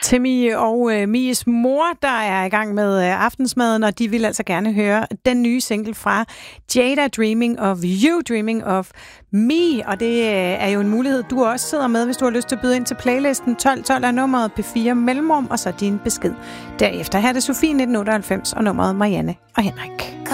Timmy og Mies mor, der er i gang med aftensmaden, og de vil altså gerne høre den nye single fra Jada, Dreaming of You, Dreaming of Me. Og det er jo en mulighed, du også sidder med, hvis du har lyst til at byde ind til playlisten. 1212 er nummeret P4 mellemrum, og så din besked derefter. Her er det Sofie 1998 og nummeret Marianne og Henrik.